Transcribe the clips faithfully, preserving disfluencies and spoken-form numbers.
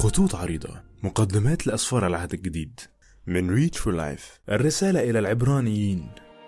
خطوط عريضة، مقدمات لأسفار العهد الجديد من Reach for Life. الرسالة إلى العبرانيين.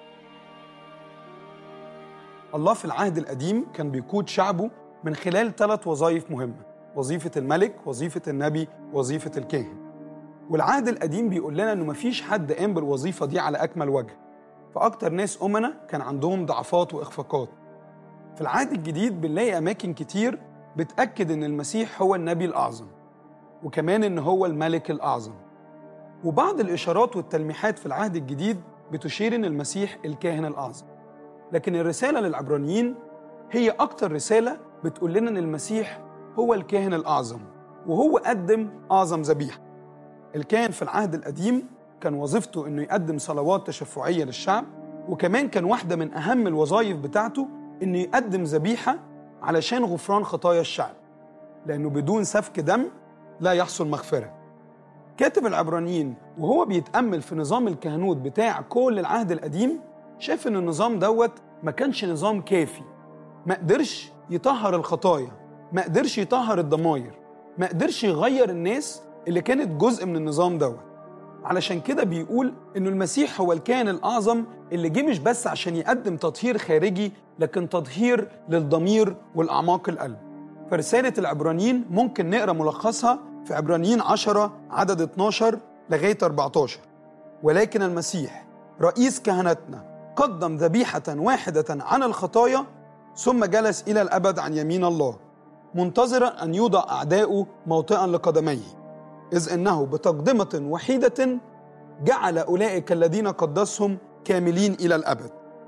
الله في العهد القديم كان بيقود شعبه من خلال ثلاث وظائف مهمة: وظيفة الملك، وظيفة النبي، وظيفة الكاهن. والعهد القديم بيقول لنا إنه مفيش حد قام بالوظيفة دي على أكمل وجه، فأكتر ناس أمنا كان عندهم ضعفات وإخفاقات. في العهد الجديد بنلاقي أماكن كتير بتأكد إن المسيح هو النبي الأعظم، وكمان إن هو الملك الأعظم. وبعض الإشارات والتلميحات في العهد الجديد بتشير إن المسيح الكاهن الأعظم. لكن الرسالة للعبرانيين هي أكتر رسالة بتقول لنا إن المسيح هو الكاهن الأعظم، وهو قدم أعظم ذبيحة. الكاهن في العهد القديم كان وظيفته إنه يقدم صلوات تشفعية للشعب، وكمان كان واحدة من أهم الوظائف بتاعته إنه يقدم ذبيحة علشان غفران خطايا الشعب، لأنه بدون سفك دم لا يحصل مغفرة. كاتب العبرانيين وهو بيتأمل في نظام الكهنوت بتاع كل العهد القديم شاف إن النظام دوت ما كانش نظام كافي، ما قدرش يطهر الخطايا، ما قدرش يطهر الضماير، ما قدرش يغير الناس اللي كانت جزء من النظام دوت. علشان كده بيقول إنه المسيح هو الكاهن الأعظم اللي جه مش بس عشان يقدم تطهير خارجي، لكن تطهير للضمير والأعماق القلب. فرسالة العبرانيين ممكن نقرأ ملخصها في عبرانيين عشرة عدد اتناشر لغاية أربعة عشر: ولكن المسيح رئيس كهنتنا قدم ذبيحة واحدة عن الخطايا، ثم جلس إلى الأبد عن يمين الله، منتظرا أن يوضع أعداؤه موطئا لقدميه، إذ إنه بتقدمة وحيدة جعل أولئك الذين قدسهم كاملين إلى الأبد.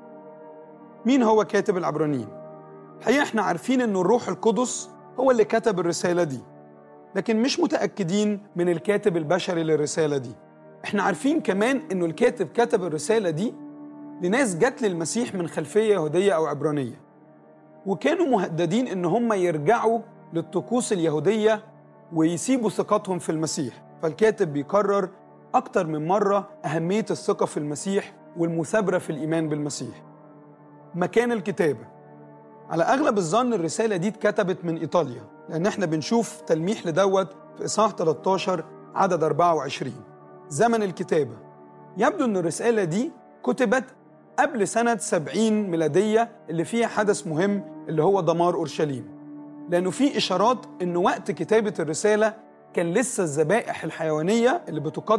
مين هو كاتب العبرانيين؟ الحقيقة احنا عارفين إنه الروح القدس هو اللي كتب الرسالة دي، لكن مش متأكدين من الكاتب البشري للرسالة دي. احنا عارفين كمان إنه الكاتب كتب الرسالة دي لناس جت للمسيح من خلفية يهودية أو عبرانية، وكانوا مهددين إن هم يرجعوا للطقوس اليهودية ويسيبوا ثقتهم في المسيح. فالكاتب بيكرر أكتر من مرة أهمية الثقة في المسيح والمثابرة في الإيمان بالمسيح. مكان الكتابة: على أغلب الظن الرسالة دي اتكتبت من إيطاليا، لأن احنا بنشوف تلميح لدوت في إصحاح ثلاثة عشر عدد أربعة وعشرين. زمن الكتابة: يبدو أن الرسالة دي كتبت قبل سنة سبعين ميلادية، اللي فيها حدث مهم اللي هو دمار أورشليم، لأنه في إشارات أنه وقت كتابة الرسالة كان لسه الذبائح الحيوانية اللي بتقدم